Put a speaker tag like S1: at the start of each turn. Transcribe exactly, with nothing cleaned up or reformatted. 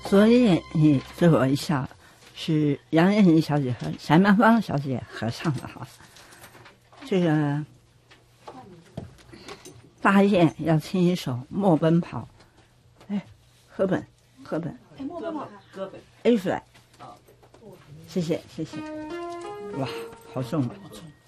S1: 昨夜你对我一笑，是杨艳妮小姐和翟曼芳小姐合唱的哈。这个大雁要听一首《莫奔跑》，哎，赫本，赫本，
S2: 哎，莫奔跑，
S3: 歌本
S1: A flat，谢谢谢谢，哇，好重啊！
S3: 好重。